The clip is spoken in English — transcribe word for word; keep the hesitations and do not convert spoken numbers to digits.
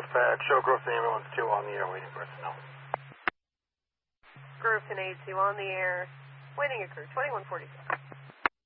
Dispatch, show Groveton Ambulance two on the air, waiting personnel. Groveton A two on the air, waiting a crew, twenty-one forty-six.